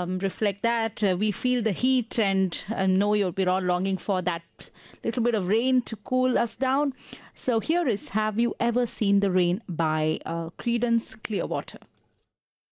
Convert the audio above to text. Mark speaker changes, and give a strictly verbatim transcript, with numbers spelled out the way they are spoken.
Speaker 1: um, reflect that. Uh, we feel the heat and uh, know you're, we're all longing for that little bit of rain to cool us down. So here is Have You Ever Seen the Rain by uh, Creedence Clearwater.